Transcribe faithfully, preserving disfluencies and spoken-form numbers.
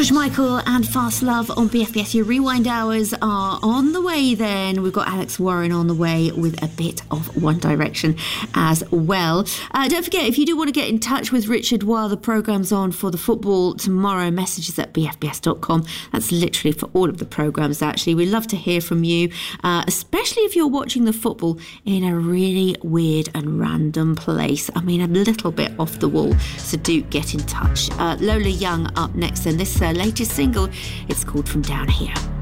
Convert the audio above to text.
George Michael and Fast Love on B F B S. Your rewind hours are on the way then. We've got Alex Warren on the way with a bit of One Direction as well. Uh, don't forget, if you do want to get in touch with Richard while the programme's on for the football tomorrow, messages at b f b s dot com. That's literally for all of the programmes, actually. We'd love to hear from you, uh, especially if you're watching the football in a really weird and random place. I mean, a little bit off the wall. So do get in touch. Uh, Lola Young up next, and this uh, latest single, it's called From Down Here.